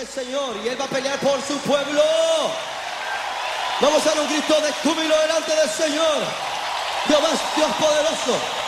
del Señor y Él va a pelear por su pueblo. Vamos a dar un grito de júbilo delante del Señor. Dios poderoso.